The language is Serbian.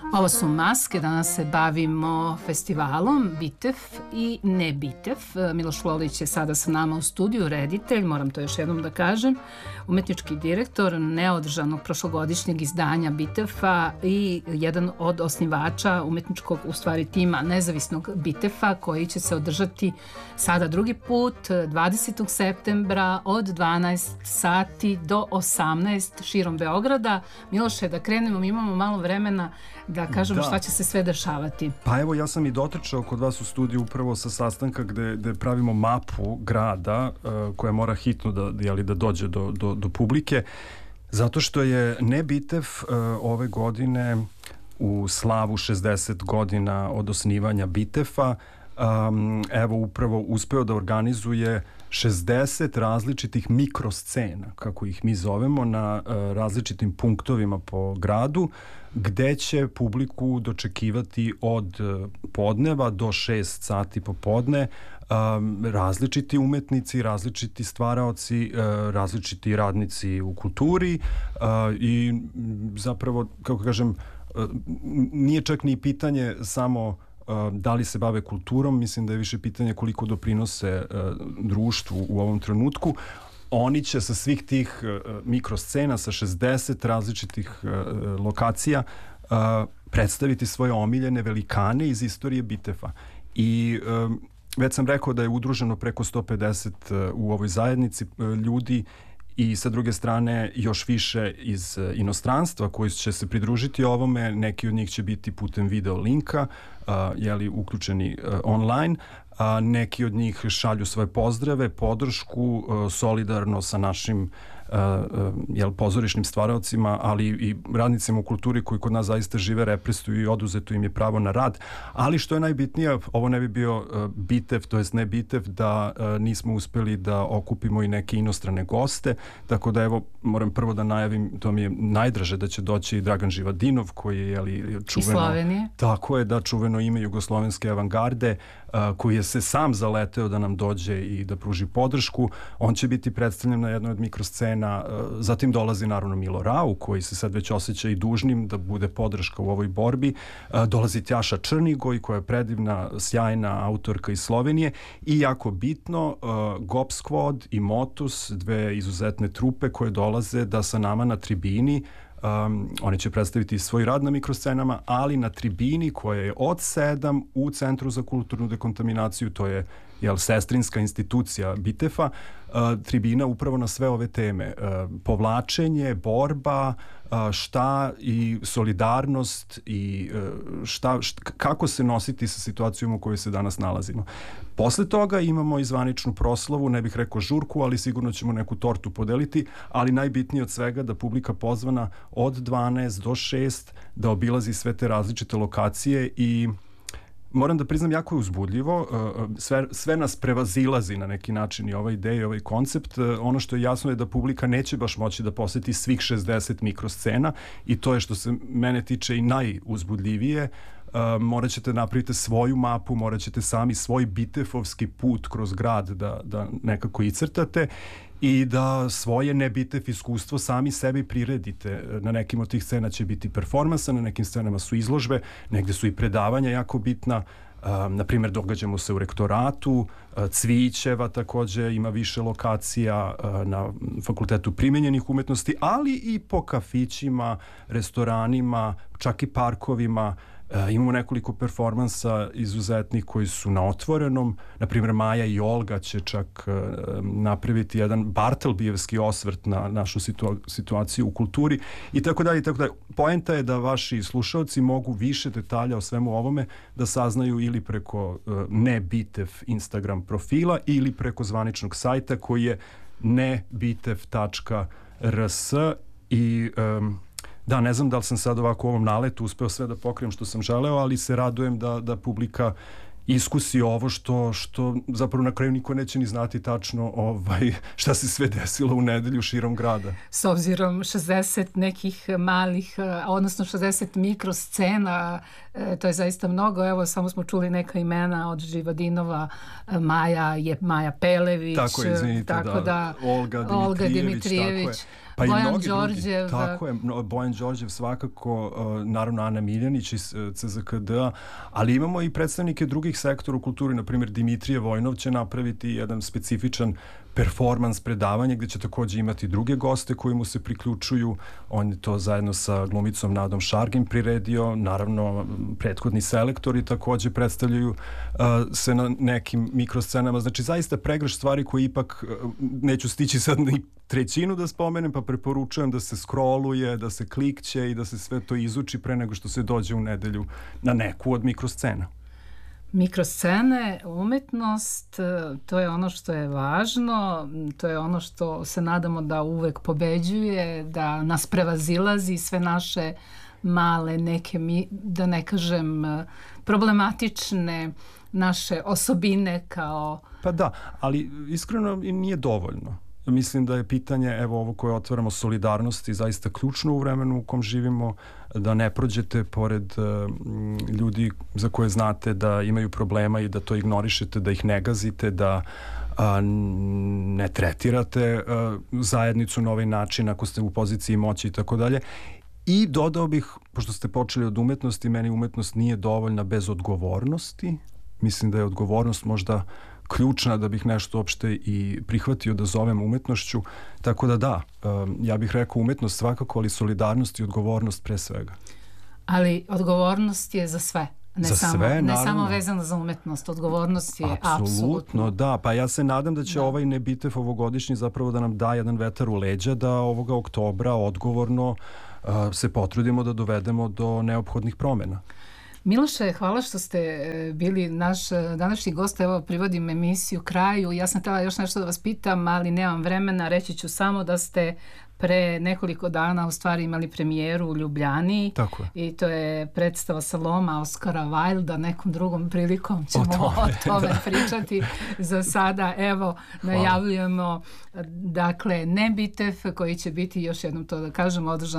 Ovo su Maske, danas se bavimo festivalom Bitev i ne Bitev. Miloš Lolić je sada sa nama u studiju, reditelj, moram to još jednom da kažem, umetnički direktor neodržanog prošlogodišnjeg izdanja Bitefa i jedan od osnivača umetničkog, u stvari tima nezavisnog Bitefa, koji će se održati sada drugi put 20. septembra od 12 sati do 18 širom Beograda. Miloše, da krenemo, mi imamo malo vremena da kažemo šta će se sve dešavati. Pa evo, ja sam i dotrčao kod vas u studiju upravo sa sastanka gde pravimo mapu grada koja mora hitno da dođe do publike, zato što je ne Bitev ove godine u slavu 60 godina od osnivanja Bitefa evo upravo uspeo da organizuje 60 različitih mikroscena, kako ih mi zovemo, na različitim punktovima po gradu, gde će publiku dočekivati od podneva do 6 sati popodne različiti umetnici, različiti stvaraoci, različiti radnici u kulturi i zapravo, kako kažem, nije čak ni pitanje samo da li se bave kulturom, mislim da je više pitanje koliko doprinose društvu u ovom trenutku. Oni će sa svih tih mikroscena, sa 60 različitih lokacija, predstaviti svoje omiljene velikane iz istorije Bitefa. I već sam rekao da je udruženo preko 150 u ovoj zajednici ljudi i sa druge strane još više iz inostranstva koji će se pridružiti ovome. Neki od njih će biti putem video linka, uključeni online, neki od njih šalju svoje pozdrave, podršku, solidarno sa našim pozorišnim stvaraocima, ali i radnicima u kulturi koji kod nas zaista žive represuju i oduzeto im je pravo na rad. Ali što je najbitnije, ovo ne bi bio Bitev, to jest ne Bitev, da nismo uspeli da okupimo i neke inostrane goste, tako da evo, moram prvo da najavim, to mi je najdraže da će doći Dragan Živadinov, koji je čuveno... Iz Slovenije. Tako je, da, čuveno ime jugoslovenske avangarde, koji je se sam zaleteo da nam dođe i da pruži podršku. On će biti predstavljen na jednoj od mikroscena. Zatim dolazi naravno Milo Rau, koji se sad već osjeća i dužnim da bude podrška u ovoj borbi. Dolazi Tjaša Črnigoj, koja je predivna, sjajna autorka iz Slovenije. I jako bitno, Gop Squad i Motus, dve izuzetne trupe koje dolaze da sa nama na tribini, oni će predstaviti svoj rad na mikroscenama, ali na tribini koja je od 7 u Centru za kulturnu dekontaminaciju, to je sestrinska institucija Bitefa, tribina upravo na sve ove teme. Povlačenje, borba, šta i solidarnost i kako se nositi sa situacijom u kojoj se danas nalazimo. Posle toga imamo i zvaničnu proslavu, ne bih rekao žurku, ali sigurno ćemo neku tortu podeliti, ali najbitnije od svega da publika pozvana od 12 do 6 da obilazi sve te različite lokacije i moram da priznam, jako je uzbudljivo, sve nas prevazilazi na neki način i ova ideja i ovaj koncept. Ono što je jasno je da publika neće baš moći da poseti svih 60 mikroscena i to je što se mene tiče i najuzbudljivije. Morat ćete napraviti svoju mapu, morat ćete sami svoj bitefovski put kroz grad da nekako icrtate i da svoje ne Bitev iskustvo sami sebi priredite. Na nekim od tih scena će biti performansa, na nekim scenama su izložbe, negde su i predavanja jako bitna. Na primjer, događamo se u rektoratu, Cvićeva takođe ima više lokacija na Fakultetu primenjenih umetnosti, ali i po kafićima, restoranima, čak i parkovima. Imamo nekoliko performansa izuzetnih koji su na otvorenom. Na primjer, Maja i Olga će čak napraviti jedan Bartlbijevski osvrt na našu situaciju u kulturi i tako dalje. Poenta je da vaši slušalci mogu više detalja o svemu ovome da saznaju ili preko ne Bitev Instagram profila ili preko zvaničnog sajta koji je nebitev.rs i da, ne znam da li sam sad ovako u ovom naletu uspeo sve da pokrijem što sam želeo, ali se radujem da publika iskusi ovo što zapravo na kraju niko neće ni znati tačno šta se sve desilo u nedelju širom grada. S obzirom 60 nekih malih, odnosno 60 mikroscena, to je zaista mnogo. Evo, samo smo čuli neka imena od Živadinova, Maja Pelević, tako je, izvinite, Olga Dimitrijević. Pa Bojan Đorđev. Tako je, Bojan Đorđev svakako, naravno Ana Miljanić iz CZKD-a, ali imamo i predstavnike drugih sektora u kulturi, na primjer Dimitrije Vojnov će napraviti jedan specifičan performans predavanje gde će takođe imati druge goste koji mu se priključuju. On je to zajedno sa glumicom Nadom Šargin priredio. Naravno, prethodni selektori takođe predstavljaju se na nekim mikroscenama. Znači, zaista pregrš stvari koje ipak neću stići sad ni trećinu da spomenem, pa preporučujem da se scrolluje, da se klikće i da se sve to izuči pre nego što se dođe u nedelju na neku od mikroscena. Mikroscene, umetnost, to je ono što je važno, to je ono što se nadamo da uvek pobeđuje, da nas prevazilazi sve naše male neke, da ne kažem, problematične naše osobine kao... Pa da, ali iskreno nije dovoljno. Mislim da je pitanje, evo ovo koje otvaramo, solidarnosti, zaista ključno u vremenu u kom živimo, da ne prođete pored ljudi za koje znate da imaju problema i da to ignorišete, da ih ne gazite, da ne tretirate zajednicu na ovaj način ako ste u poziciji moći i tako dalje. I dodao bih, pošto ste počeli od umetnosti, meni umetnost nije dovoljna bez odgovornosti. Mislim da je odgovornost možda ključna da bih nešto uopšte i prihvatio da zovem umetnošću. Tako da, ja bih rekao umetnost svakako, ali solidarnost i odgovornost pre svega. Ali odgovornost je za sve. Ne samo vezano za umetnost, odgovornost je apsolutno. Da, pa ja se nadam da će ovaj Nebitev ovogodišnji zapravo da nam da jedan vetar u leđa, da ovoga oktobra odgovorno se potrudimo da dovedemo do neophodnih promena. Miloše, hvala što ste bili naš današnji gost. Evo, privodim emisiju kraju. Ja sam htjela još nešto da vas pitam, ali nemam vremena. Reći ću samo da ste pre nekoliko dana u stvari imali premijeru u Ljubljani. Tako je. I to je predstava Saloma Oskara Wilda. Nekom drugom prilikom ćemo o tome pričati. Za sada, evo, najavljujemo dakle Nebitev koji će biti, još jednom to da kažem, održan